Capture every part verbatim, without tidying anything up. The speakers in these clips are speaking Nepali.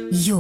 यो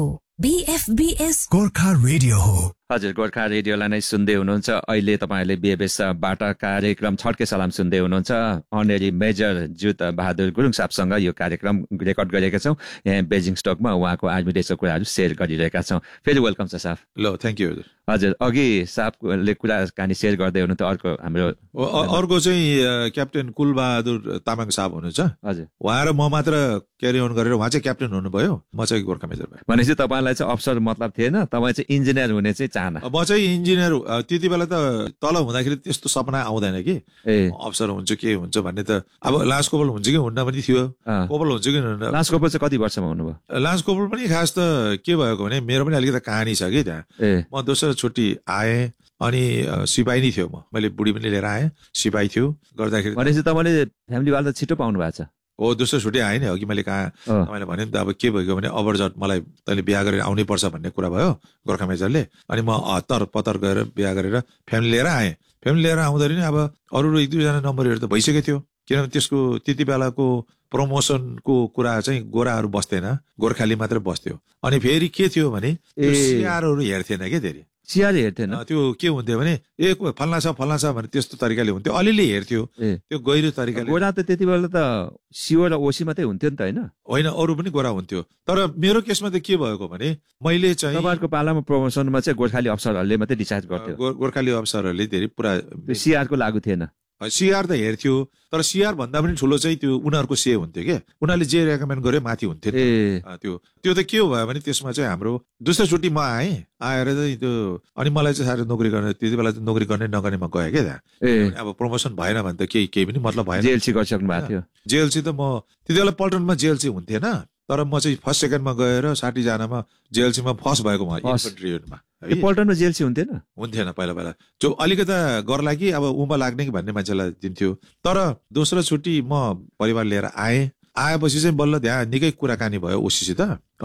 बीएफबीएस गोर्खा रेडियो हो। हजुर, गोर्खा रेडियोलाई नै सुन्दै हुनुहुन्छ। अहिले तपाईँहरूले बीएफबीएसबाट कार्यक्रम छड्के सलाम सुन्दै हुनुहुन्छ। अनेरी मेजर जुत बहादुर गुरुङ साहबसँग यो कार्यक्रम रेकर्ड गरेका छौँ। यहाँ बेजिङ स्टकमा उहाँको आर्मी डेजको कुराहरू सेयर गरिरहेका छौँ। फेरि वेलकम छ साहब। ल, थ्याङ्क यू। हजुर, अघि साहबले कुरा कहानी सेयर गर्दै हुनु त अर्को हाम्रो अर्को चाहिँ क्याप्टेन कुलबहादुर तामाङ साहब हुनुहुन्छ। हजुर, उहाँ र म मात्र क्यारी अन गरेर उहाँ चाहिँ क्याप्टेन हुनुभयो, म चाहिँ गोर्खा मेजर भयो। भनेपछि तपाईँलाई चाहिँ अफसर मतलब थिएन, तपाईँ चाहिँ इन्जिनियर हुने चाहिँ चाहना? म चाहिँ इन्जिनियर त्यति बेला त तल हुँदाखेरि त्यस्तो सपना आउँदैन कि अफसर हुन्छु के हुन्छ भन्ने। त अब लान्स कोपल हुन्छ कि हुन्न पनि थियो, कोपल हुन्छ कि हुन्न। लान्स कोपल चाहिँ कति वर्षमा हुनुभयो? लान्स कोपल पनि खास त के भएको भने मेरो पनि अलिकति कहानी छ कि त्यहाँ। म दोस्रो छुट्टी आएँ अनि सिपाही नै थियो, म मैले बुढी पनि लिएर आएँ, सिपाही थियो गर्दाखेरि। भनेपछि तपाईँले फ्यामिलीवाला त छिटो पाउनु भएको छ? हो, दोस्रो छुट्टी आएँ नि। अघि मैले कहाँ तपाईँले भने नि त अब के भयो भने अबरजट मलाई तैँले बिहा गरेर आउनै पर्छ भन्ने कुरा भयो गोर्खा मेजरले। अनि म हतार पतार गएर बिहा गरेर फ्यामिली लिएर आएँ। फ्यामिली लिएर आउँदाखेरि नि अब अरू एक दुईजना नम्बरहरू त भइसकेको थियो, किनभने त्यसको त्यति बेलाको प्रमोसनको कुरा चाहिँ गोराहरू बस्दैन, गोर्खाली मात्रै बस्थ्यो। अनि फेरि के थियो भने सिआरहरू हेर्थेन क्या, धेरै सिआर हेर्थेन। त्यो के हुन्थ्यो भने ए फल्ना छ फल्ना छ भने त्यस्तो तरिकाले हुन्थ्यो, अलिअलि हेर्थ्यो, त्यो गहिरो तरिकाले। गोरा त त्यति बेला त सिओ र ओसी मात्रै हुन्थ्यो नि त, होइन? होइन, अरू पनि गोरा हुन्थ्यो। तर मेरो केसमा त के भएको भने मैले चाहिँ तपाईँहरूको पालामा प्रमोसनमा चाहिँ गोर्खाली अफसरहरूले मात्रै डिसाइड गर्थ्यो। गोर्खाली अफसरहरूले धेरै पुरा सिआरको लागु थिएन। सिआर त हेर्थ्यो, तर सिआर भन्दा पनि ठुलो चाहिँ त्यो उनीहरूको से हुन्थ्यो क्या, उनीहरूले जे रेकमेन्ड गर्यो माथि हुन्थ्यो। त्यो त्यो त के भयो भने त्यसमा चाहिँ हाम्रो दोस्रो छुट्टी म आएँ, आएर चाहिँ त्यो अनि मलाई चाहिँ साह्रै नोकरी गर्ने, त्यति बेला नोकरी गर्ने नगर्नेमा गएँ क्या त्यहाँ। अब प्रमोसन भएन भने त केही केही पनि मतलब भएन। जेएलसी गरिसक्नु भएको थियो? जेएलसी त म त्यति बेला पल्टनमा जेएलसी हुन्थेन, तर म चाहिँ फर्स्ट सेकेन्डमा गएर साठीजनामा जेएलसीमा फर्स्ट भएको म इन्फेन्ट्री युनिटमा। पल्टनमा जेएलसी हुन्थेन? हुन्थेन पहिला पहिला, जो अलिकता गर्ला कि अब उमा लाग्ने कि भन्ने मान्छेलाई दिन्थ्यो। तर दोस्रो छुट्टी म परिवार लिएर आएँ, आएपछि चाहिँ बल्ल त्यहाँ निकै कुराकानी भयो ओसीसित।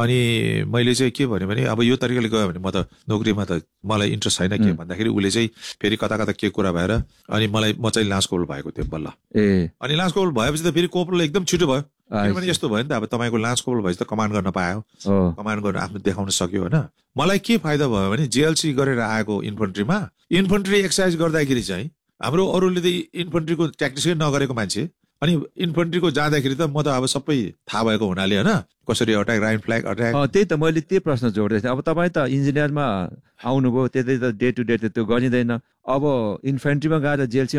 अनि मैले चाहिँ के भन्यो भने अब यो तरिकाले गयो भने म त नोकरीमा त मलाई इन्ट्रेस्ट छैन के भन्दाखेरि उसले चाहिँ फेरि कता कता के कुरा भएर अनि मलाई म चाहिँ लान्स कोपल भएको थियो बल्ल। ए अनि लान्स कोपल भएपछि त फेरि कोपल एकदम छिटो भयो, किनभने यस्तो भयो नि त अब तपाईँको लान्स कोपल भएपछि त कमान्ड गर्न पायो, कमान्ड गर्न आफ्नो देखाउन सक्यो होइन। मलाई के फाइदा भयो भने जेएलसी गरेर आएको इन्फेन्ट्रीमा इन्फेन्ट्री एक्सर्साइज गर्दाखेरि चाहिँ हाम्रो अरूले त इन्फेन्ट्रीको ट्याक्टिक्सै नगरेको मान्छे, अनि इन्फेन्ट्रीको जाँदाखेरि त म त अब सबै थाहा भएको हुनाले होइन कसरी अट्याक, राइन फ्ल्याग अट्याक। त्यही त मैले त्यो प्रश्न जोड्दै थिएँ। अब तपाईँ त इन्जिनियरमा आउनुभयो, त्यतै त डे टु डे त त्यो गरिँदैन। अब इन्फेन्ट्रीमा गएर जेएलसी